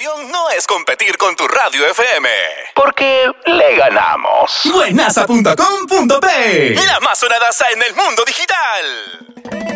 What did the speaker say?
opción no es competir con tu radio FM. Porque le ganamos. Buenaza.com.p, la más sonadaza en el mundo digital.